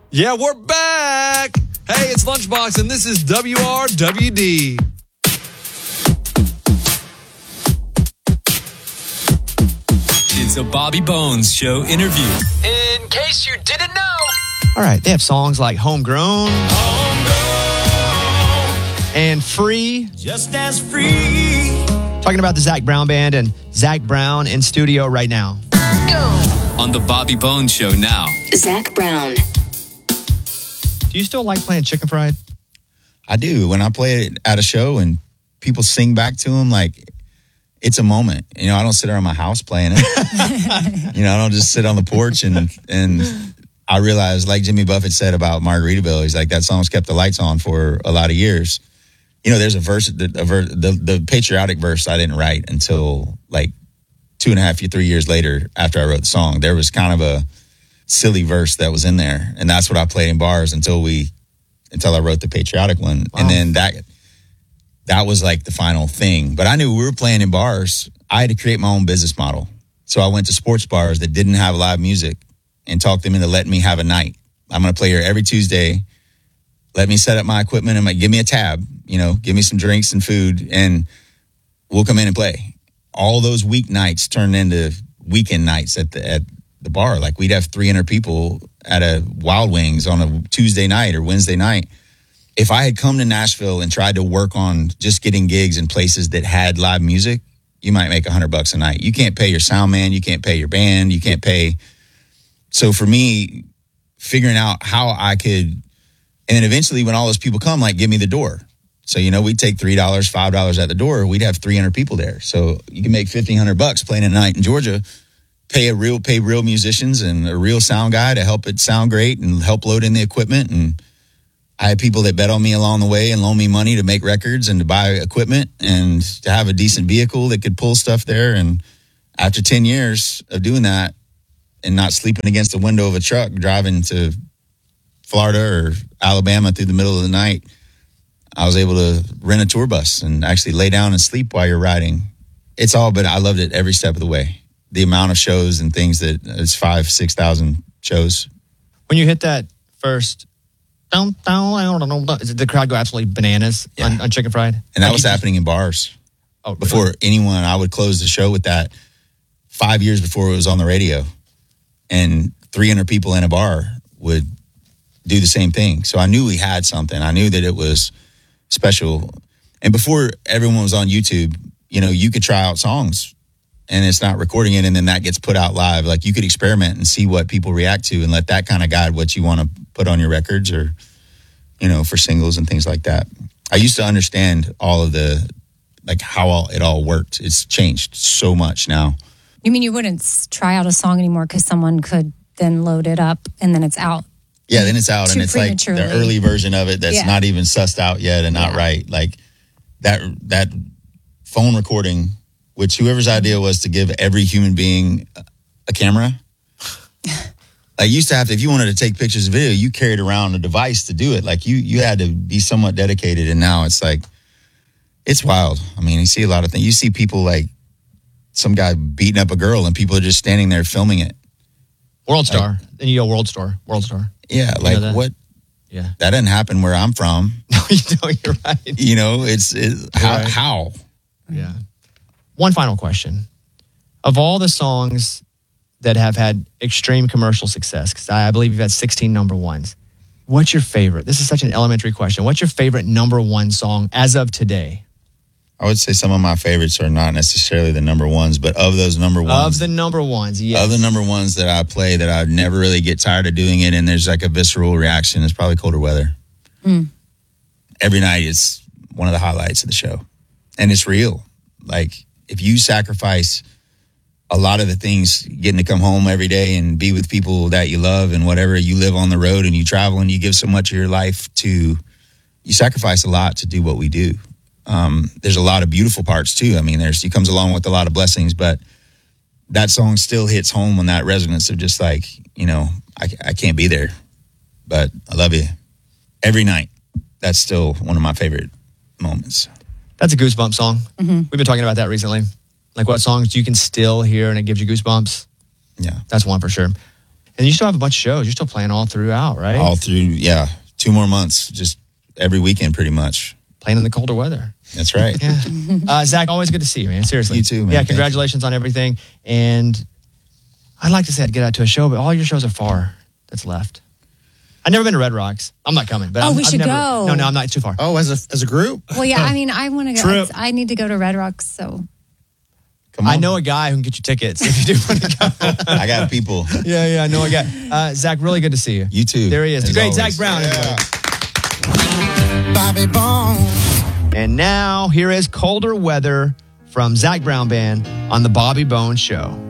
Yeah, we're back. Hey, it's Lunchbox, and this is WRWD. It's a Bobby Bones Show interview. In case you didn't know. All right, they have songs like Homegrown, and Free. Just as free. Talking about the Zac Brown Band and Zac Brown in studio right now. On the Bobby Bones Show now. Zac Brown. Do you still like playing Chicken Fried? I do. When I play it at a show and people sing back to them, like, it's a moment. You know, I don't sit around my house playing it. You know, I don't just sit on the porch and I realized, like Jimmy Buffett said about Margaritaville, he's like, that song's kept the lights on for a lot of years. You know, there's a verse, the patriotic verse I didn't write until like 2.5, 3 years later after I wrote the song. There was kind of a silly verse that was in there, and that's what I played in bars until I wrote the patriotic one. Wow. And then that was like the final thing. But I knew we were playing in bars. I had to create my own business model. So I went to sports bars that didn't have live music and talked them into letting me have a night. I'm going to play here every Tuesday. Let me set up my equipment and give me a tab, you know, give me some drinks and food, and we'll come in and play. All those weeknights turned into weekend nights at the bar. Like, we'd have 300 people at a Wild Wings on a Tuesday night or Wednesday night. If I had come to Nashville and tried to work on just getting gigs in places that had live music, you might make $100 a night. You can't pay your sound man. You can't pay your band. You can't pay. So for me, figuring out how I could, and then eventually when all those people come, like, give me the door. So, you know, we'd take $3, $5 at the door. We'd have 300 people there. So you can make $1,500 playing a night in Georgia. Pay real musicians and a real sound guy to help it sound great and help load in the equipment. And I had people that bet on me along the way and loan me money to make records and to buy equipment and to have a decent vehicle that could pull stuff there. And after 10 years of doing that and not sleeping against the window of a truck driving to Florida or Alabama through the middle of the night, I was able to rent a tour bus and actually lay down and sleep while you're riding. It's all, but I loved it every step of the way. The amount of shows and things that it's 5,000-6,000 shows. When you hit that first, did the crowd go absolutely bananas on Chicken Fried? And that was happening in bars. Oh, before really? anyone, I would close the show with that 5 years before it was on the radio. And 300 people in a bar would do the same thing. So I knew we had something. I knew that it was special. And before everyone was on YouTube, you know, you could try out songs and it's not recording it, and then that gets put out live. Like, you could experiment and see what people react to and let that kind of guide what you want to put on your records or, you know, for singles and things like that. I used to understand all of the, like, how it all worked. It's changed so much now. You mean you wouldn't try out a song anymore because someone could then load it up and then it's out? Yeah, then it's out, and it's like the early version of it that's not even sussed out yet and not right. Like, that phone recording, which whoever's idea was to give every human being a camera. Like, you used to have to, if you wanted to take pictures of video, you carried around a device to do it. Like, you had to be somewhat dedicated, and now it's like, it's wild. I mean, you see a lot of things. You see people, like, some guy beating up a girl, and people are just standing there filming it. World Star. Then you go World Star. Yeah, you like, what? Yeah. That doesn't happen where I'm from. No, you're right. You know, it's how? Yeah. One final question. Of all the songs that have had extreme commercial success, because I believe you've had 16 number ones, what's your favorite? This is such an elementary question. What's your favorite number one song as of today? I would say some of my favorites are not necessarily the number ones, but of those number ones. Of the number ones, yes. Of the number ones that I play that I never really get tired of doing it, and there's like a visceral reaction, it's probably Colder Weather. Every night is one of the highlights of the show. And it's real. Like, if you sacrifice a lot of the things, getting to come home every day and be with people that you love and whatever, you live on the road and you travel and you give so much of your life to, you sacrifice a lot to do what we do. There's a lot of beautiful parts too. I mean, it comes along with a lot of blessings, but that song still hits home on that resonance of just like, you know, I can't be there, but I love you every night. That's still one of my favorite moments. That's a goosebump song. We've been talking about that recently. Like, what songs you can still hear and it gives you goosebumps? Yeah. That's one for sure. And you still have a bunch of shows. You're still playing all throughout, right? All through, yeah, 2 more months, just every weekend pretty much. Playing in the colder weather. That's right. Yeah. Zach, always good to see you, man. Seriously. You too, man. Yeah, Thank congratulations on everything. And I'd like to say I'd get out to a show, but all your shows are far that's left. I've never been to Red Rocks. I'm not coming. But we should go. No, I'm not. It's too far. Oh, as a group? Well, yeah, I mean, I want to go. Trip. I need to go to Red Rocks, so. Come on. I know a guy who can get you tickets if you do want to go. I got people. Yeah, I know a guy. Zach, really good to see you. You too. There he is. As Great, always. Zach Brown. Yeah. everybody. Bobby Bones. And now here is colder weather from Zach Brown Band on the Bobby Bones Show.